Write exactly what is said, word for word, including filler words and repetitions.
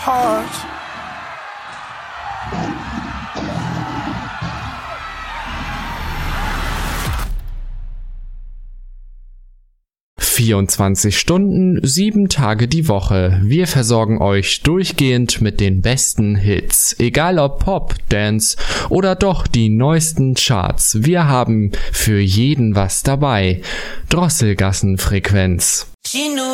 heart. vierundzwanzig Stunden, sieben Tage die Woche. Wir versorgen euch durchgehend mit den besten Hits. Egal ob Pop, Dance oder doch die neuesten Charts. Wir haben für jeden was dabei. Drosselgassenfrequenz.